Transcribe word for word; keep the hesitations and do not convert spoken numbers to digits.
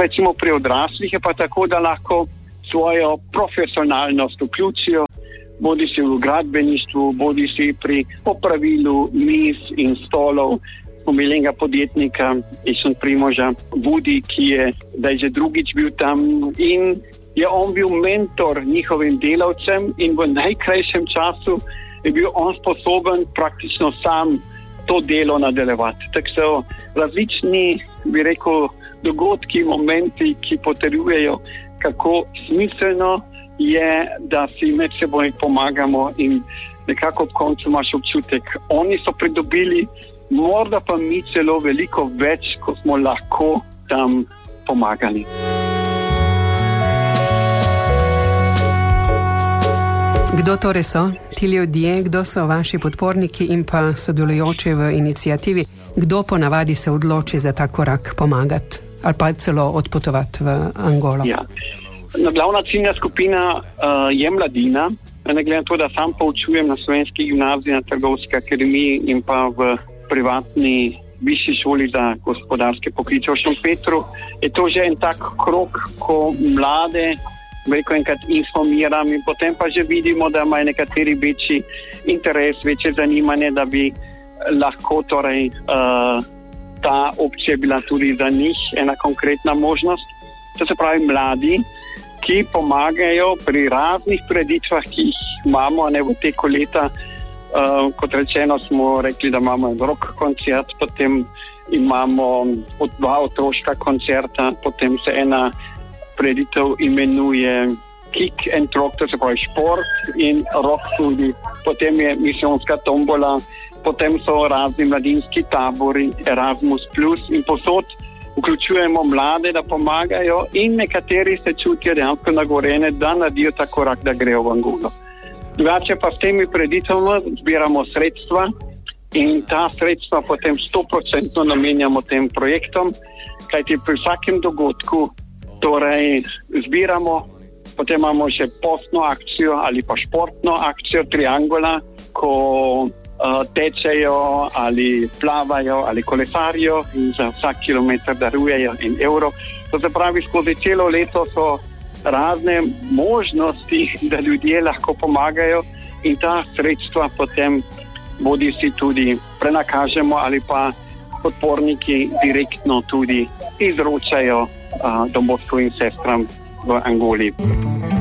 Recimo pri odraslih je pa tako, da lahko svojo profesionalnost vključijo, bodi si v gradbeništvu, bodi si pri popravilu miz in stolov. Pomelenega podjetnika Ešen Primoža Vudi, ki je zdaj že drugič bil tam in je on bil mentor njihovim delavcem in v najkrajšem času je bil on sposoben praktično sam to delo nadaljevati. Tako so različni, bi rekel, dogodki, momenti, ki potrjujejo, kako smiselno je, da si med seboj pomagamo in nekako ob koncu imaš občutek, oni so pridobili, morda pa mi celo veliko več, ko smo lahko tam pomagali. Kdo torej so ti ljudje, kdo so vaši podporniki in pa sodelujoči v iniciativi? Kdo ponavadi se odloči za ta korak pomagati ali pa celo odpotovati v Angolo? Ja. Glavna ciljna skupina uh, je mladina. Ne glede na to, da sam poučujem na Slovenski gimnaziji, na Trgovski akademiji in pa v privatni višji šoli za gospodarske poklice v Šempetru, je to že en tak krok, ko mlade veliko enkrat informiram in potem pa že vidimo, da imajo nekateri večji interes, večje zanimanje, da bi lahko torej uh, ta opcija bila tudi za njih ena konkretna možnost. To se pravi mladi, ki pomagajo pri raznih preditvah, ki jih imamo, ne v teku leta. Uh, kot rečeno smo rekli, da imamo rock koncert, potem imamo dva otroška koncerta, potem se ena preditev imenuje Kick and Rock, to se pravi šport in rock tudi. Potem je misijonska tombola, potem so razni mladinski tabori, Erasmus plus in posod vključujemo mlade, da pomagajo in nekateri se čutijo dejansko nagorene, da naredijo ta korak, da grejo v Angolo. Drugače pa s temi preditvami zbiramo sredstva in ta sredstva potem sto procentno namenjamo tem projektom, kajti pri vsakem dogodku torej zbiramo, potem imamo še postno akcijo ali pa športno akcijo Triangola, ko uh, tečejo ali plavajo ali kolesarijo in za vsak kilometer darujejo en evro. To se pravi, skozi celo leto so razne možnosti, da ljudje lahko pomagajo in ta sredstva potem bodi si tudi prenakažemo ali pa podporniki direktno tudi izročajo uh, domovstvovim sestram v Angoli.